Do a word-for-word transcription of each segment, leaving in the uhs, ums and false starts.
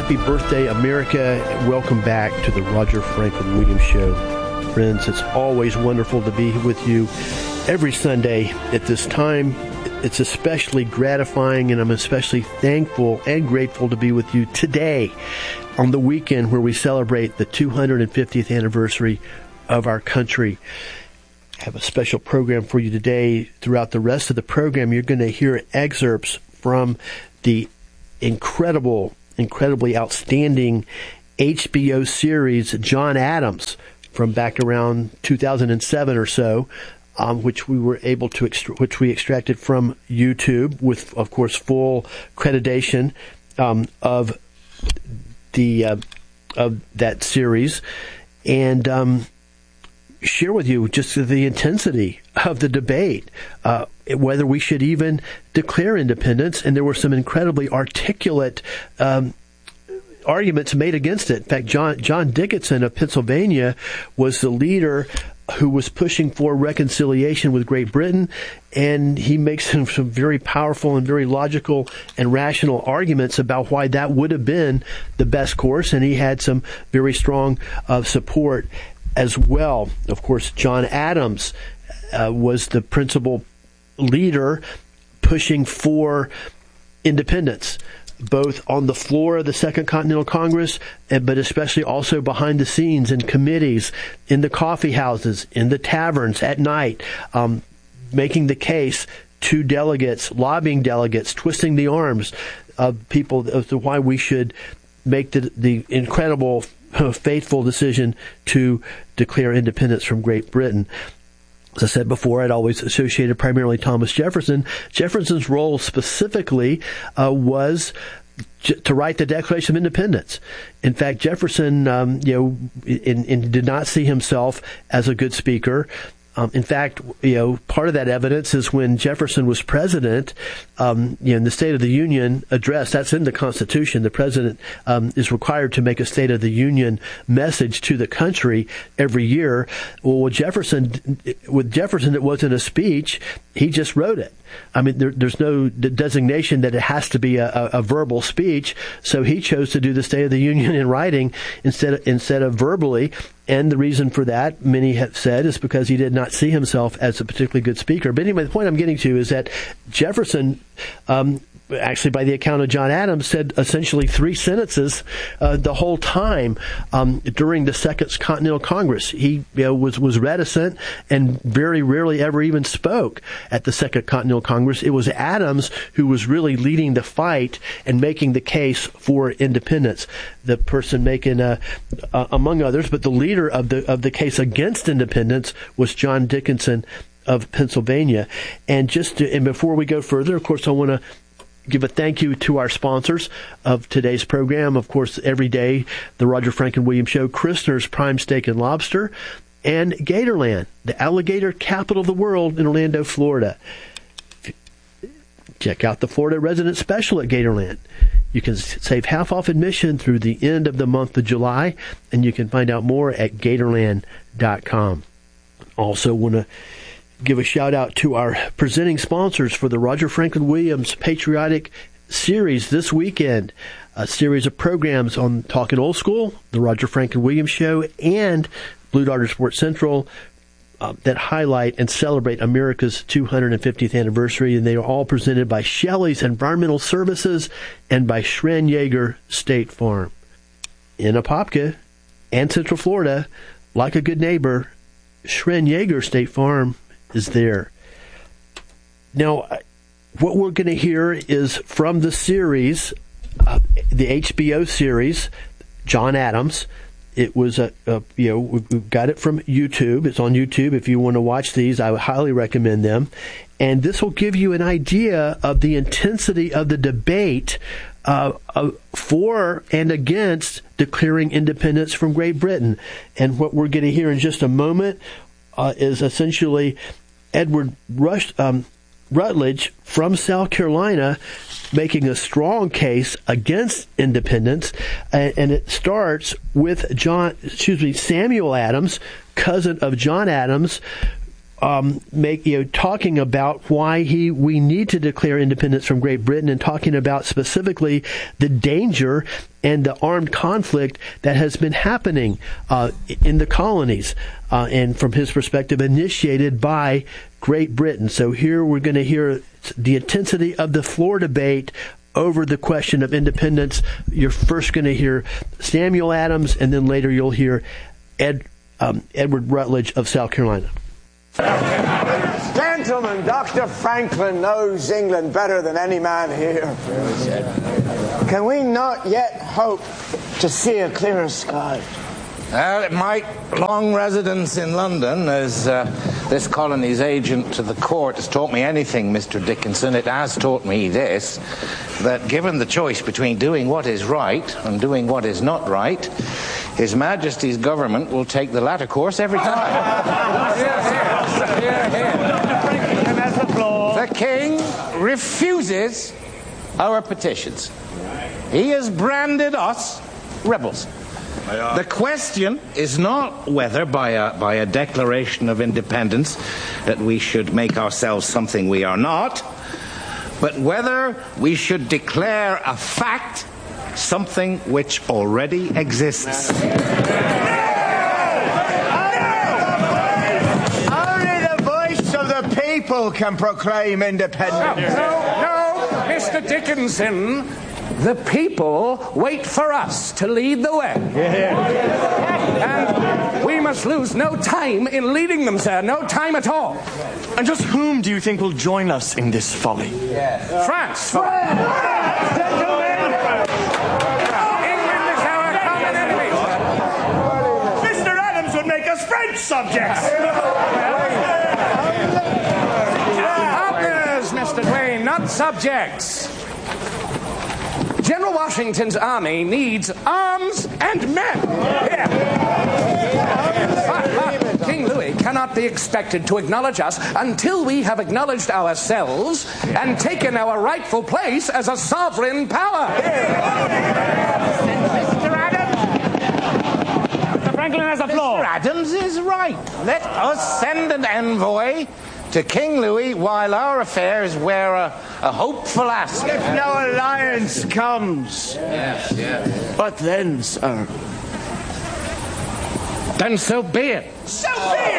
Happy birthday, America. Welcome back to the Roger Franklin Williams Show. Friends, it's always wonderful to be with you every Sunday at this time. It's especially gratifying, and I'm especially thankful and grateful to be with you today on the weekend where we celebrate the two hundred fiftieth anniversary of our country. I have a special program for you today. Throughout the rest of the program, you're going to hear excerpts from the incredible, incredibly outstanding H B O series John Adams from back around two thousand seven or so. Um, which we were able to, extra- which we extracted from YouTube with, of course, full accreditation um, of the uh, of that series, and um, share with you just the intensity of the debate, uh, whether we should even declare independence. And there were some incredibly articulate Um, arguments made against it. In fact, John John Dickinson of Pennsylvania was the leader who was pushing for reconciliation with Great Britain, and he makes some, some very powerful and very logical and rational arguments about why that would have been the best course, and he had some very strong uh, support as well. Of course, John Adams uh, was the principal leader pushing for independence, both on the floor of the Second Continental Congress, but especially also behind the scenes in committees, in the coffee houses, in the taverns at night, um, making the case to delegates, lobbying delegates, twisting the arms of people as to why we should make the, the incredible, fateful decision to declare independence from Great Britain. As I said before, I'd always associated primarily Thomas Jefferson. Jefferson's role specifically uh, was j- to write the Declaration of Independence. In fact, Jefferson, um, you know, in, in did not see himself as a good speaker. Um, in fact, you know, part of that evidence is when Jefferson was president, um, you know, in the State of the Union address, that's in the Constitution. The president um, is required to make a State of the Union message to the country every year. Well, with Jefferson, with Jefferson, it wasn't a speech. He just wrote it. I mean, there, there's no designation that it has to be a, a, a verbal speech. So he chose to do the State of the Union in writing instead of, instead of verbally. And the reason for that, many have said, is because he did not see himself as a particularly good speaker. But anyway, the point I'm getting to is that Jefferson, um, actually by the account of John Adams, said essentially three sentences uh, the whole time um, during the Second Continental Congress. He you know, was, was reticent and very rarely ever even spoke at the Second Continental Congress. It was Adams who was really leading the fight and making the case for independence. The person making, uh, uh, among others, but the leader of the of the case against independence was John Dickinson of Pennsylvania. And just to, and before we go further, of course, I want to give a thank you to our sponsors of today's program. Of course, every day, the Roger Franklin Williams Show, Christner's Prime Steak and Lobster, and Gatorland, the alligator capital of the world in Orlando, Florida. Check out the Florida Resident Special at Gatorland. You can save half off admission through the end of the month of July, and you can find out more at Gatorland dot com. Also want to give a shout out to our presenting sponsors for the Roger Franklin Williams Patriotic Series this weekend. A series of programs on Talking Old School, the Roger Franklin Williams Show, and Blue Darter Sports Central uh, that highlight and celebrate America's two hundred fiftieth anniversary. And they are all presented by Shelley's Environmental Services and by Schrenn Yeager State Farm. In Apopka and Central Florida, like a good neighbor, Schrenn Yeager State Farm is there. Now, what we're going to hear is from the series, uh, the H B O series, John Adams. It was a, a you know we've got it from YouTube. It's on YouTube. If you want to watch these, I would highly recommend them. And this will give you an idea of the intensity of the debate uh, uh, for and against declaring independence from Great Britain. And what we're going to hear in just a moment uh, is essentially Edward Rush, um, Rutledge from South Carolina making a strong case against independence, and, and it starts with John, excuse me, Samuel Adams, cousin of John Adams, um, make you know talking about why he we need to declare independence from Great Britain, and talking about specifically the danger and the armed conflict that has been happening uh, in the colonies, uh, and from his perspective, initiated by Great Britain. So here we're going to hear the intensity of the floor debate over the question of independence. You're first going to hear Samuel Adams, and then later you'll hear Ed, um, Edward Rutledge of South Carolina. Gentlemen, Doctor Franklin knows England better than any man here. Can we not yet hope to see a clearer sky? Well, my long residence in London as uh, this colony's agent to the court has taught me anything, Mister Dickinson. It has taught me this, that given the choice between doing what is right and doing what is not right, His Majesty's government will take the latter course every time. Here, here. The King refuses our petitions. He has branded us rebels. The question is not whether by a, by a declaration of independence that we should make ourselves something we are not, but whether we should declare a fact something which already exists. Only the voice of the people can proclaim independence. No, no, no, Mister Dickinson. The people wait for us to lead the way. And we must lose no time in leading them, sir. No time at all. And just whom do you think will join us in this folly? Yes. Uh, France. France. England is our common enemy. Mister Adams would make us French subjects. Partners, Mister Twain, not subjects. General Washington's army needs arms and men. Yeah. But, but King Louis cannot be expected to acknowledge us until we have acknowledged ourselves and taken our rightful place as a sovereign power. Mister Adams. Mister Franklin has the floor. Mister Adams is right. Let us send an envoy to King Louis while our affairs wear a, a hopeful aspect. If no alliance comes. Yes, yes. But then, sir. Then so be it. So be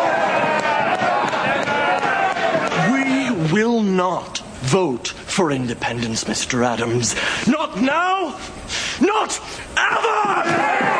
it! We will not vote for independence, Mister Adams. Not now. Not ever!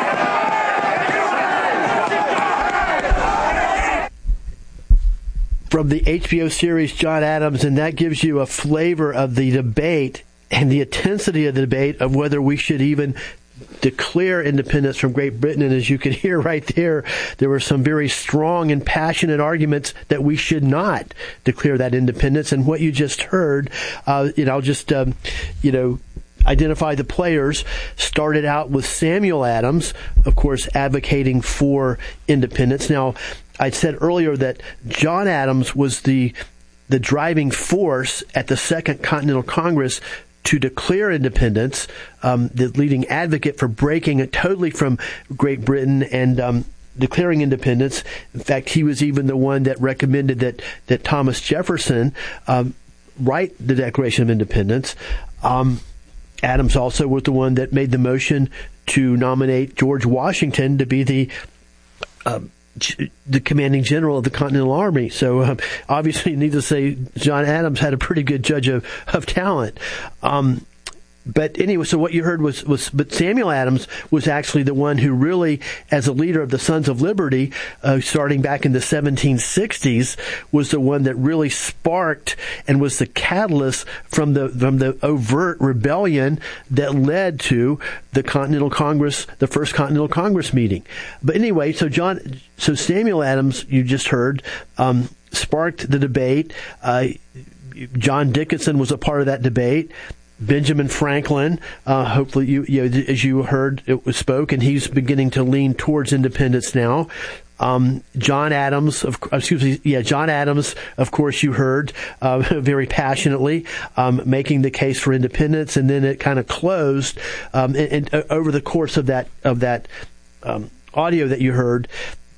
From the H B O series John Adams, and that gives you a flavor of the debate and the intensity of the debate of whether we should even declare independence from Great Britain. And as you can hear right there, there were some very strong and passionate arguments that we should not declare that independence. And what you just heard, uh, you know, I'll just, um, you know, identify the players. Started out with Samuel Adams, of course, advocating for independence. Now, I said earlier that John Adams was the the driving force at the Second Continental Congress to declare independence, um, the leading advocate for breaking it totally from Great Britain and um, declaring independence. In fact, he was even the one that recommended that, that Thomas Jefferson um, write the Declaration of Independence. Um, Adams also was the one that made the motion to nominate George Washington to be the uh, the commanding general of the Continental Army. So um, obviously, needless to say, John Adams had a pretty good judge of, of talent. Um, But anyway, so what you heard was, was, but Samuel Adams was actually the one who really, as a leader of the Sons of Liberty, uh, starting back in the seventeen sixties, was the one that really sparked and was the catalyst from the, from the overt rebellion that led to the Continental Congress, the first Continental Congress meeting. But anyway, so John, so Samuel Adams, you just heard, um, sparked the debate. Uh, John Dickinson was a part of that debate. Benjamin Franklin, uh, hopefully you, you know, as you heard, it was spoke, and he's beginning to lean towards independence now. Um, John Adams, of, excuse me, yeah, John Adams, of course, you heard uh, very passionately um, making the case for independence, and then it kind of closed. Um, and, and uh, over the course of that of that um, audio that you heard,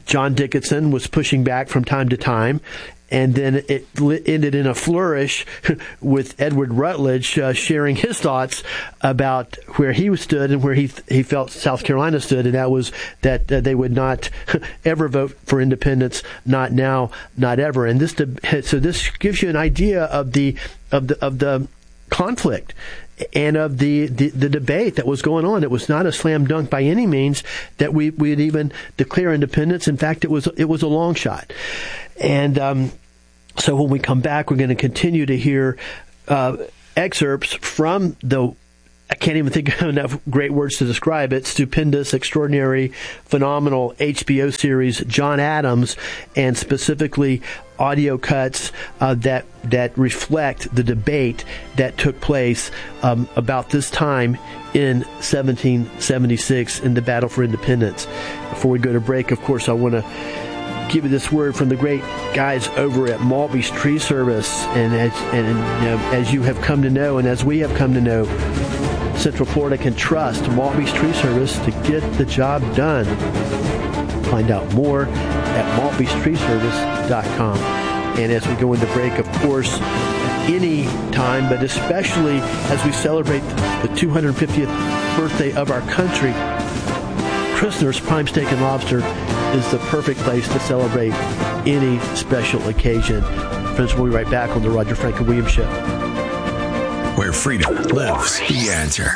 John Dickinson was pushing back from time to time. And then it ended in a flourish with Edward Rutledge uh, sharing his thoughts about where he stood and where he he felt South Carolina stood, and that was that uh, they would not ever vote for independence, not now, not ever. And this so this gives you an idea of the of the of the conflict and of the, the, the debate that was going on. It was not a slam dunk by any means that we would even declare independence. In fact, it was it was a long shot. And um, so when we come back, we're going to continue to hear uh, excerpts from the, I can't even think of enough great words to describe it, stupendous, extraordinary, phenomenal H B O series, John Adams, and specifically audio cuts uh, that that reflect the debate that took place um, about this time in seventeen seventy-six in the Battle for Independence. Before we go to break, of course, I want to give you this word from the great guys over at Maltby's Tree Service, and as and you know, as you have come to know, and as we have come to know, Central Florida can trust Maltby's Tree Service to get the job done. Find out more at maltbys tree service dot com. And as we go into break, of course, any time, but especially as we celebrate the two hundred fiftieth birthday of our country, Christner's Prime Steak and Lobster is the perfect place to celebrate any special occasion. Friends, we'll be right back on the Roger Franklin Williams Show. Where freedom lives, the answer.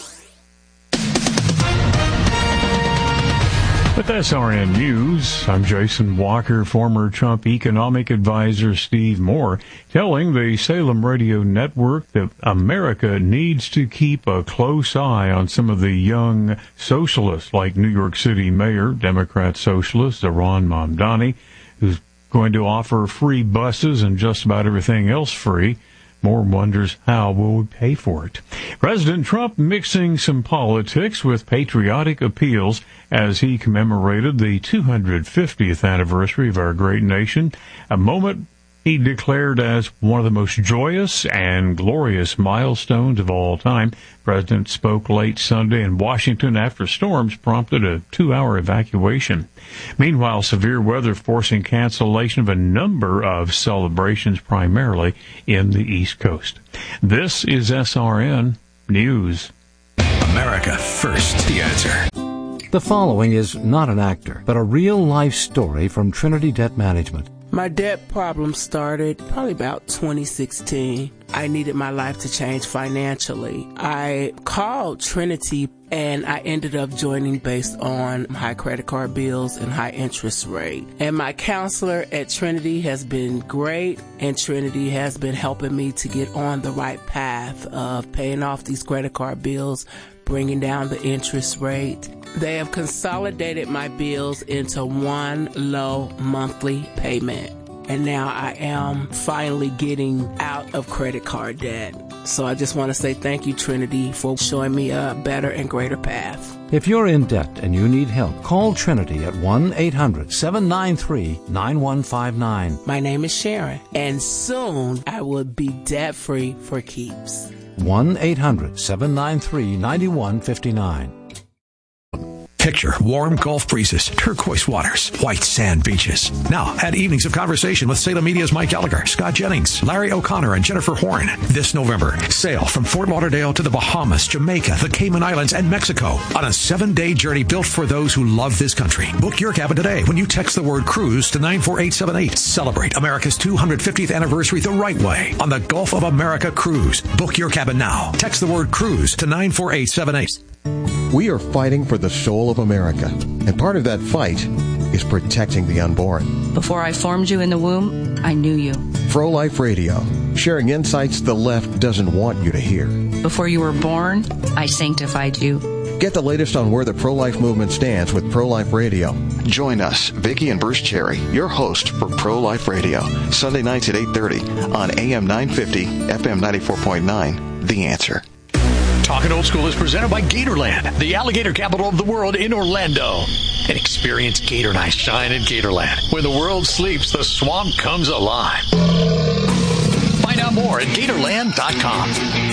With S R N News, I'm Jason Walker. Former Trump economic advisor Steve Moore telling the Salem Radio Network that America needs to keep a close eye on some of the young socialists like New York City Mayor, Democrat socialist Zohran Mamdani, who's going to offer free buses and just about everything else free. Moore wonders how will we pay for it. President Trump mixing some politics with patriotic appeals as he commemorated the two hundred fiftieth anniversary of our great nation, a moment he declared as one of the most joyous and glorious milestones of all time. The president spoke late Sunday in Washington after storms prompted a two-hour evacuation. Meanwhile, severe weather forcing cancellation of a number of celebrations, primarily in the East Coast. This is S R N News. America first, the answer. The following is not an actor, but a real-life story from Trinity Debt Management. My debt problem started probably about twenty sixteen. I needed my life to change financially. I called Trinity and I ended up joining based on high credit card bills and high interest rate. And my counselor at Trinity has been great, and Trinity has been helping me to get on the right path of paying off these credit card bills, bringing down the interest rate. They have consolidated my bills into one low monthly payment. And now I am finally getting out of credit card debt. So I just want to say thank you, Trinity, for showing me a better and greater path. If you're in debt and you need help, call Trinity at one eight hundred seven nine three nine one five nine. My name is Sharon, and soon I will be debt-free for keeps. one eight hundred seven nine three nine one five nine. Picture warm Gulf breezes, turquoise waters, white sand beaches. Now, add evenings of conversation with Salem Media's Mike Gallagher, Scott Jennings, Larry O'Connor, and Jennifer Horn. This November, sail from Fort Lauderdale to the Bahamas, Jamaica, the Cayman Islands, and Mexico on a seven-day journey built for those who love this country. Book your cabin today when you text the word cruise to nine four eight seven eight. Celebrate America's two hundred fiftieth anniversary the right way on the Gulf of America Cruise. Book your cabin now. Text the word cruise to nine four eight seven eight. We are fighting for the soul of America, and part of that fight is protecting the unborn. Before I formed you in the womb, I knew you. Pro-Life Radio, sharing insights the left doesn't want you to hear. Before you were born, I sanctified you. Get the latest on where the pro-life movement stands with Pro-Life Radio. Join us, Vicki and Bruce Cherry, your host for Pro-Life Radio, Sunday nights at eight thirty on A M nine fifty, F M ninety-four point nine, The Answer. Talking Old School is presented by Gatorland, the alligator capital of the world in Orlando. And experience Gator Night shine in Gatorland. When the world sleeps, the swamp comes alive. Find out more at Gatorland dot com.